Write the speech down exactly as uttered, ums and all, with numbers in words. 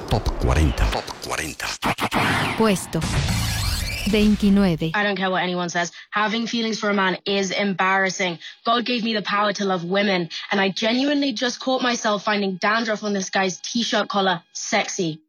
Top cuarenta. Top cuarenta. Puesto veintinueve. I don't care what anyone says. Having feelings for a man is embarrassing. God gave me the power to love women, and I genuinely just caught myself finding dandruff on this guy's t-shirt collar sexy.